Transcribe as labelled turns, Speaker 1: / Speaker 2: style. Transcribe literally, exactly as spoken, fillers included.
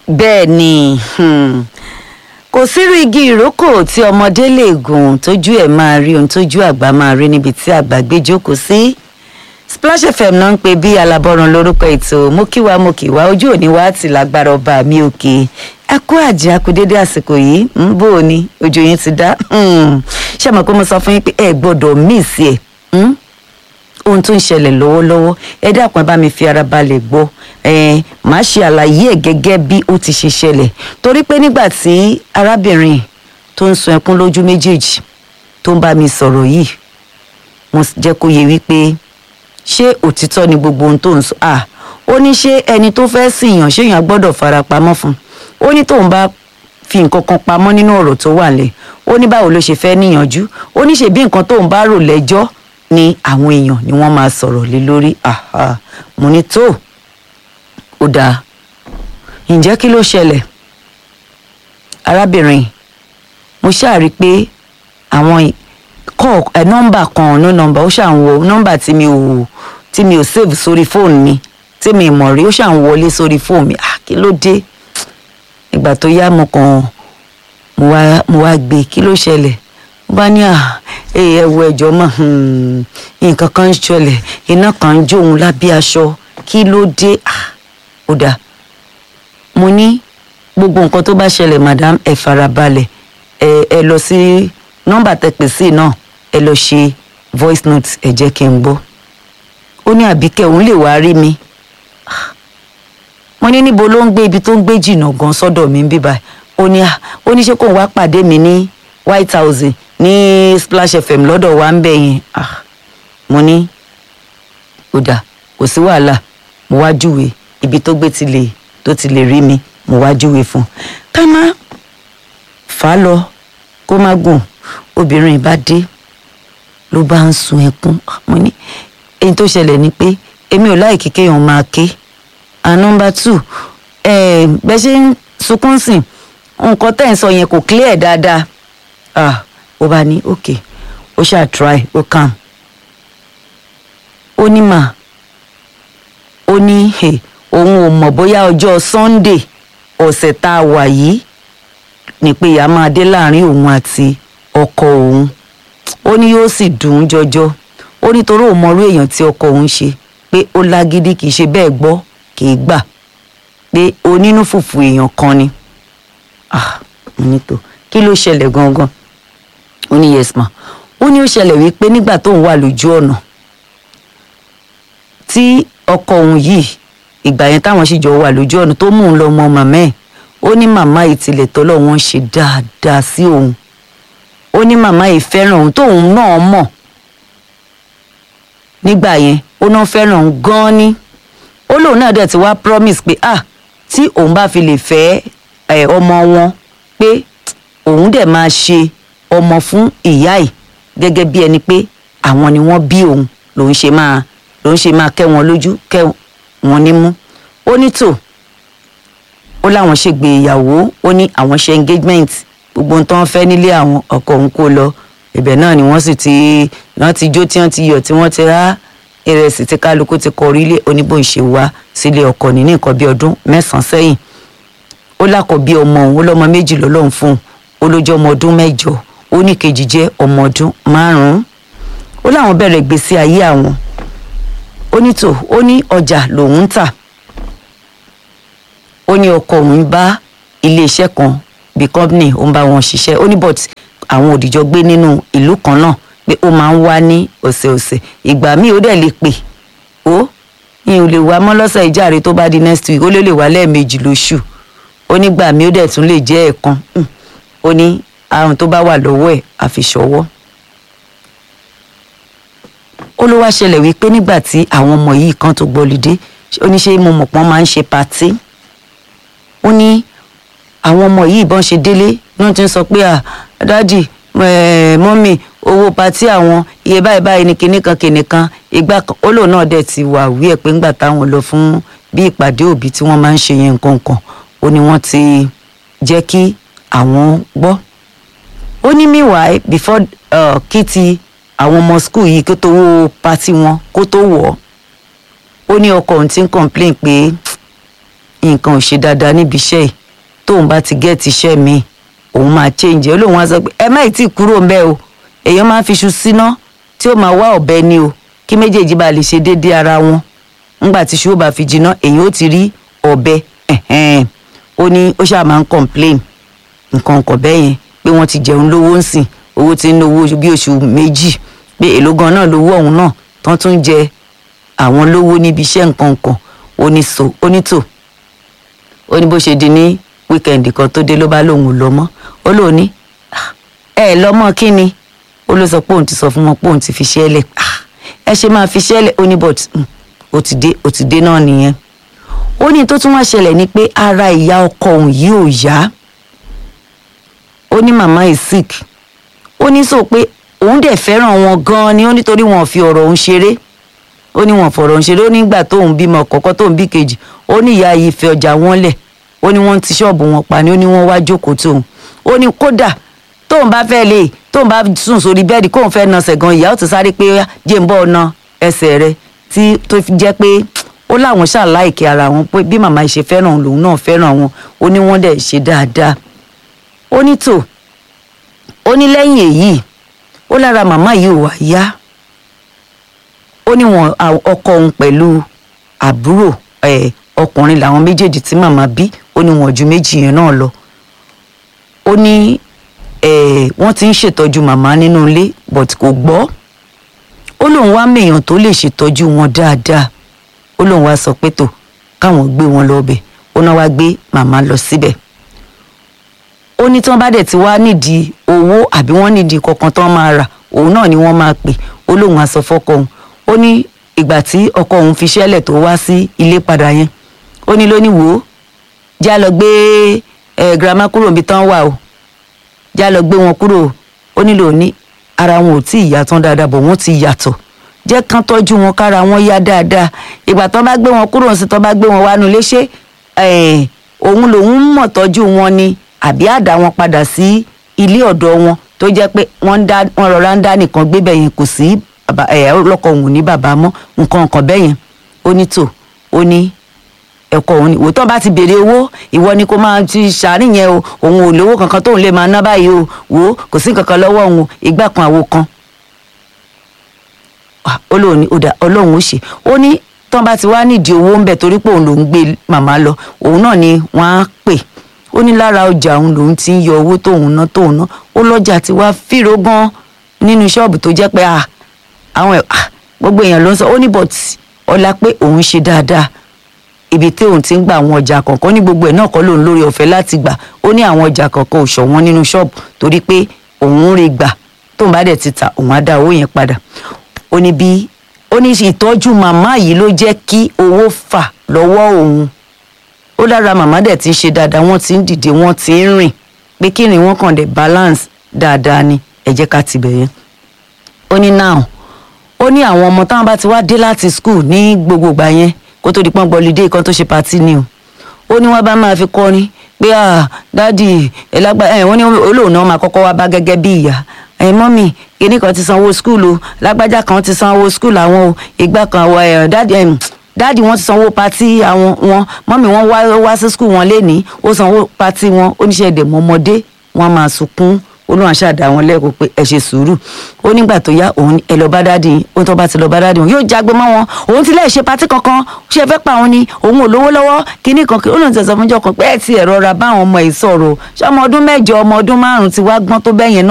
Speaker 1: bẹ́ẹ̀ ni hmm. kò sírú igi ìrókò tí ọmọdé lè gùn tójú ẹ̀ máa rí ohun tójú àgbà máa rí níbi tí àgbà gbé jókòó sí. Splash F M náà ń pè bí alábọ́run lórúkọ ètò mo kí wa mo kí wa ojú òní wa ti lágbára ọba mi òkè ẹ kú àjẹ́ akú dédé àsìkò yìí ń bò ó ní ojú yín ti dá ṣé àmọ́ pé mo sọ fún yín pé ẹ gbọ́dọ̀ míìsì ẹ̀ ohun tó ń ṣẹlẹ̀ lọ́wọ́lọ́wọ́ ẹ dákun ẹ bá mi fi ara balẹ̀ gbọ́ ẹ máa ṣe àlàyé ẹ̀ gẹ́gẹ́ bí ó ti ṣe ṣẹlẹ̀ torí pé nígbà tí arábìnrin tó ń sun ẹkún lójú méjèèjì tó ń bá mi sọ̀rọ̀ yìí mo jẹ́ kó yé wípé ṣé òtítọ́ ni gbogbo ohun tó ń sọ à ó ní ṣé ẹni tó fẹ́ sìyàn ṣéyàn gbọ́dọ̀ fara pamọ́ fún un ó ní tóun bá fi nǹkan kan pamọ́ nínú ọ̀rọ̀ tó wà lẹ̀ ó ní báwo ló ṣe fẹ́ níyànjú ó ní ṣe bí nǹkan tóun bá rò lẹ́jọ́ ni àwọn èèyàn ni wọ́n máa sọ̀rọ̀ lé lórí àhà mo ní tó ó dáa ǹjẹ́ kí ló ṣẹlẹ̀ arábìnrin mo ṣáà rí i pé àwọn kọ́ ẹ̀ nọ́mbà kan no nọ́mbà ó ṣáà ń wọ nọ́mbà tí mi ò tí mi ò save sórí fóònù mi tí mi mọ̀ rí ó ṣáà ń wọlé sórí fóònù mi ah kí ló dé ìgbà tó yá mo kàn mo wá mo wá gbé kí ló ṣẹlẹ̀ ó bá ní à ẹ wo ẹjọ́ mọ̀ nǹkan kan ń ṣẹlẹ̀ iná kan ń jó òun lábẹ́ aṣọ kí ló dé ah ó dáa mo ní gbogbo nǹkan tó bá ṣẹlẹ̀ madam ẹ farabalẹ̀ ẹ ẹ lọ sí nọ́mbà tẹpẹ sí náà ẹ lọ ṣe voice note ẹ jẹ́ kí n gbọ́ ó ní àbíkẹ́ òun lè wá rí mi mo ní níbo ló ń gbé ibi tó ń gbé jìnnà gan sọ́dọ̀ mi ń bí báyìí ó ní ó ní ṣé kóun wá pàdé mi ní White House ní Splash F M lọ́dọ̀ wa ń bẹ̀ yẹn mo ní ó dà kò sí wàhálà mo wá júwe ibi tó gbé ti lè tó ti lè rí mi mo wá júwe fún un ká má fà á lọ kó má gùn obìnrin bá dé ló bá ń sun ẹkún mo ní èyí tó ṣẹlẹ̀ ni pé èmi ò láì kíkẹ́ yàn máa ké and number two ẹ bẹ ṣe ń sunkún sìn nǹkan tẹ́ ń sọ yẹn kò clear dáadáa ah ó bá ní ok ó ṣáà try ó calm ó ní mà ó ní òun ò mọ̀ bóyá ọjọ́ Sunday ọ̀sẹ̀ tá a wà yìí ni pé ìyá máa dé láàrin òun àti ọkọ òun ó ní yóò sì dùn ún jọjọ ó ní torí òun mọrú èèyàn tí ọkọ òun ṣe pé ó lágídí kì í ṣe bẹ́ẹ̀ gbọ́ kì í gbà pé onínú fùfù èèyàn kan ni ah nítò kí ló ṣẹlẹ̀ gangan ó ní yes ma ó ní ó ṣẹlẹ̀ wípé nígbà tóun wà lójú ọ̀nà tí ọkọ òun yìí ìgbà yẹn táwọn sì jọ wà lójú ọ̀nà tó mú un lọ mọ màmá ẹ̀ ó ní màmá ìtìlẹ̀ tọ́lọ̀ wọn ṣe dáadáa sí òun ó ní màmá yìí fẹ́ràn òun tóun náà mọ̀ nígbà yẹn ó náà fẹ́ràn òun gan-an ni ó lóun náà dẹ̀ ti wá promise pé ah tí òun bá fi lè fẹ́ ẹ ọmọ wọn pé òun dẹ̀ máa ṣe ọmọ fún ìyá ẹ̀ gẹ́gẹ́ bí ẹni pé àwọn ni wọ́n bí òun lòun ṣe máa lòun ṣe máa kẹ́ wọn lójú kẹ́ wọn nímú ó ní tò ó láwọn ṣègbéyàwó ó ní àwọn ṣe engagement gbogbo ohun tó ń fẹ́ nílé àwọn ọkọ òun kó lọ ibẹ̀ náà ni wọ́n sì ti wọ́n ti jó tí wọ́n ti yọ̀ tí wọ́n ti rá ìrẹsì tí kálukú ti kọ orílẹ̀ oníbò ìṣe wá sílé ọkọ ní ní nǹkan bí ọdún mẹ́sàn-án sẹ́yìn ó lákọ̀bí ọmọ òun ó lọ́mọ méjì lọ́lọ́run fún un ó lójọ́ ọmọ ọdún mẹ́jọ ó ní kejì jẹ́ ọmọ ọdún márùn-ún ó láwọn bẹ̀rẹ̀ ìgbésí ayé àwọn ó ní tò ó ní ọjà lòun ń tà ó ní ọkọ òun bá iléeṣẹ́ kan bí company ó ń bá wọn ṣiṣẹ́ ó ní but àwọn òdìjọ gbé nínú ìlú kan náà pé ó máa ń wá ní ọ̀sẹ̀ọ̀sẹ̀ ìgbà míì ó dẹ̀ lè pè ó ní ò lè wá mọ́ lọ́sẹ̀ ìjàre tó bá di next week ó lè lè wá lẹ́ẹ̀mejì lóṣù ó nígbà míì ó dẹ̀ tún lè jẹ́ ẹ̀ẹ̀kan ó ní àrùn tó bá wà lọ́wọ́ ẹ̀ àfiṣọwọ́ ó ló wá ṣẹlẹ̀ wípé nígbà tí àwọn ọmọ yìí kan tó gbọ́lidé ó ní ṣé mo mọ̀ pọ́n máa ń ṣe patí ó ní àwọn ọmọ yìí bọ́n ṣe délé ní wọ́n ti ń sọ pé à dádì mọ́mì owó patí àwọn iye báyìí báyìí ní kinní kan kinní kan ìgbà kan ó lòun náà dẹ̀ ti wà wí ẹ̀ pé ńgbà táwọn lọ fún bí ìpàdé òbí tí wọ́n máa ń ṣe yẹn nǹkan kan ó ní wọ́n ti jẹ́ kí àwọn gbọ́ ó ní meanwhile before uh, kí ti àwọn ọmọ school yìí kó tó wó patí wọn kó tó wọ̀ ó ní ọkọ òun ti ń complain pé nǹkan ò ṣe dáadáa níbi iṣẹ́ yìí tóun bá ti get iṣẹ́ mi òun máa change. ó lóun wá sọ pé ẹ má ì tí kúrò ń bẹ̀ o, èèyàn máa ń fi iṣu síná tí ó máa wá ọ̀bẹ ni o, kí méjèèjì bá lè ṣe déédéé ara wọn. ńgbà tí iṣu ó bá fi jiná èèyàn ó ti rí ọ̀bẹ. ẹ̀hẹ́n ó ní ó ṣáà máa ń complain nǹkan ọkọ̀ bẹ́ẹ̀ yẹn pé wọ́n ti jẹun lówó ń sìn, owó ti ń lówó bí oṣù méjì, pé èló gan náà lówó ọ̀hún náà tán tún jẹ àwọn lówó níbi iṣẹ́ nǹkan kan. ó ní so ó ní tò ó ní bó ṣe di ní weekend kan tó dé ló bá lóun ò lọ mọ́. ó lóun ní ẹ lọ mọ́ kí ni, ó ló sọ pé òun ti sọ fún wọn pé òun ti fi ṣẹ́lẹ̀. ẹ ṣe máa fi ṣẹ́lẹ̀, ó ní but ó ti dé ó ti dé náà nìyẹn. ó ní tó tún wá ṣẹlẹ̀ ni pé ara ìyá ọkọ òun yìí ò yá. ó ní màmá is sick. ó ní sọ pé òun dẹ̀ fẹ́ràn wọn gan-an ni, ó nítorí wọn ò fi ọ̀rọ̀ òun ṣeré. ó ní wọn fọ̀rọ̀ òun ṣeré. ó nígbà tóun bímọ kọ́kọ́ tóun bí kejì, ó ní ìyá yìí fẹ́ ọjà wọn lẹ̀, ó ní wọ́n ti ṣọ́ọ̀bù wọn pa ni, ó ní wọ́n wá jókòó tóun. ó ní kódà tóun bá fẹ́ lè tóun bá sùn sórí bẹ́ẹ̀dì kóun fẹ́ nasẹ̀ gan, ìyá ó ti sáré pé jẹ́ ń bọ́ ọ̀nà ẹsẹ̀ rẹ̀, tí tó jẹ́ pé ó láwọn ṣàláìkí ara wọn pé bí màmá ṣe fẹ́ràn lòun náà fẹ́ràn wọn. ó ní wọ́n dẹ̀ ṣe dáadáa. ó ní tò ó ní lẹ́yìn èyí ó lára màmá yìí ò wá yá. ó ní wọn ọkọ òun pẹ̀lú àbúrò ẹ̀ ọkùnrin làwọn méjèèjì tí màmá bí, ó ní wọn ju méjì yẹn náà lọ. ó ní wọ́n ti ń ṣètọ́jú màmá nínú ilé but kò gbọ́. ó lóun wá mèèyàn tó lè ṣètọ́jú wọn dáadáa. ó lóun wá sọ pé tó káwọn gbé wọn lọ bẹ̀. ó náà wá gbé màmá lọ síbẹ̀. ó ní tí wọ́n bá dẹ̀ ti wá nídìí owó àbí wọ́n nídìí kankan tán máa rà, òun náà ni wọ́n máa pè. ó lóun á sọ fọ́kọ òun. ó ní ìgbà tí ọkọ òun fi ṣẹ́lẹ̀ tó wá sí ilé padà yẹn, ó ní lóní wò ó já lọ gbé ẹ girama kúrò níbi tán wà o, já lọ gbé wọn kúrò. ó nílò ní ara wọn ò tí ì yá tán dáadáa bọ̀ wọ́n ti yàtọ̀, jẹ́ kán tọ́jú wọn kára wọn yá dáadáa. ìgbà tán bá gbé wọn kúrò sí tán bá gbé wọn wá nu ilé, ṣé òun lòun mọ̀ tọ́jú wọn ni àbí àdá wọn padà sí ilé ọ̀dọ̀ wọn tó jẹ́ pé wọ́n rọra ń dá nìkan gbé bẹ̀yẹn, kò sí ọlọ́kọ òun ò ní bàbá mọ́ nǹkan kan bẹ́yẹn. ó ní tò ó ní ẹ̀kọ́ òun ni òótọ́ bá ti béèrè owó ìwọ ni kó máa ti ṣàárín yẹn o, òun ò lówó kankan tóun lè máa ná báyìí o, wò ó kò sí kankan lọ́wọ́ òun, ìgbà kan àwo kan. ó lóun ní ọ̀dà ọlọ́run ó ṣe. ó ní tán bá ti wá nídìí owó ń bẹ̀ torí pé òun lòún gbé màmá lọ, òun náà ni wọ́n á pè. ó ní lára ọjà òun lòún ti ń yọ owó tóun ná tóun ná. ó lọ́jà ti wá fìró gan nínú ṣọ́ọ̀bù tó jẹ́ pé àwọn gbogbo èèyàn ló ń sọ. ó ní but ọlá pé òun ṣe dáadáa ibi tí òun ti ń gba àwọn ọjà kọ̀ọ̀kan ní gbogbo ẹ̀ náà kọ́ lòun lórí ọ̀fẹ́ láti gbà. ó ní àwọn ọjà kọ̀ọ̀kan ò ṣọ̀wọ́n nínú ṣọ́ọ̀bù torí pé òun ń rí gbà, tóun bá dẹ̀ ti ta òun á dá owó yẹn padà. ó ní bí ó ní ìtọ́jú màmá yìí ló jẹ́ kí owó fà lọ́wọ́ òun. ó lára màmá dẹ̀ ti ń ṣe dáadáa, wọ́n ti ń dìde wọ́n ti ń rìn, pé kí ni wọ́n kàn dẹ̀ balance dáadáa ni, ẹ jẹ́ ká ti bẹ̀ yẹn. ó ní now ó ní àwọn ọmọ táwọn bá ti wá dé láti school ní gbogbo ìgbà yẹn kó tó di pọ́n gbọ́lidé kan tó ṣe pàtí ni o. ó ní wọ́n bá máa fi kọrin pé ah dádì ẹ̀ lágbá ẹ̀ wọ́n ní olóòna wọn máa kọ́kọ́ wá bá gẹ́gẹ́ bí ìyá. ẹ̀ mọ́mì kíní kan ti sanwó skul o, lágbájá kan ti sanwó skul àwọn o, ìgbà kan àwọn ẹ̀ dádì ẹ̀ dádì wọn ti sanwó pàtí àwọn wọn, mọ́mì wọn wá wá sí skul wọn lénìí ó sanwó pàtí wọn. oníṣẹ́ èdè mọ́mọdé wọn máa sunkún. ó náà ṣàdá wọn lẹ́kọ̀ọ́ pé ẹ ṣe sùúrù. ó nígbà tó yá òun ẹ lọ bá dáàdì, ó tó bá ti lọ bá dáàdì òun yóò jágbe mọ́ wọn, òun ti lè ṣe patí kankan ṣe fẹ́ pa òun ni òun ò lówó lọ́wọ́ kíní kan. ó lóun ti sọ fúnjọ kan pé ẹ ti ẹ̀rọ ra báwọn ọmọ ẹ̀ sọ̀rọ̀ ṣé ọmọ ọdún mẹ́jọ ọmọ ọdún márùn-ún ti wá gbọ́n tó bẹ́yẹn náà.